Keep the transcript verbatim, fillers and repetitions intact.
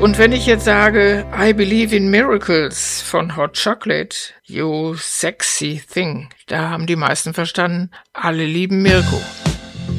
Und wenn ich jetzt sage, I Believe in Miracles von Hot Chocolate, You Sexy Thing, da haben die meisten verstanden, alle lieben Mirko.